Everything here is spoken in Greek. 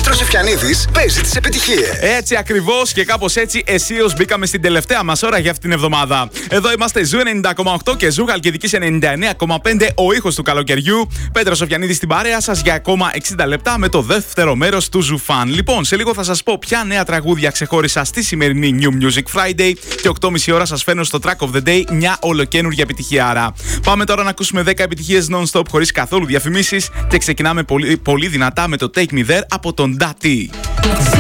Πέτρος Σοφιανίδης παίζει τις επιτυχίες. Έτσι ακριβώς και κάπως έτσι αισίως μπήκαμε στην τελευταία μας ώρα για αυτήν την εβδομάδα. Εδώ είμαστε Ζου 90,8 και Ζου Χαλκιδικής 99,5, ο ήχος του καλοκαιριού. Πέτρος Σοφιανίδης στην παρέα σας για ακόμα 60 λεπτά με το δεύτερο μέρος του Ζου Φαν. Λοιπόν, σε λίγο θα σας πω ποια νέα τραγούδια ξεχώρισα στη σημερινή New Music Friday και 8.30 ώρα σας φέρνω στο Track of the Day μια ολοκένουργια επιτυχιάρα. Πάμε τώρα να ακούσουμε 10 επιτυχίες non-stop χωρίς καθόλου διαφημίσεις και ξεκινάμε πολύ δυνατά με το Take Me There από τον Dati.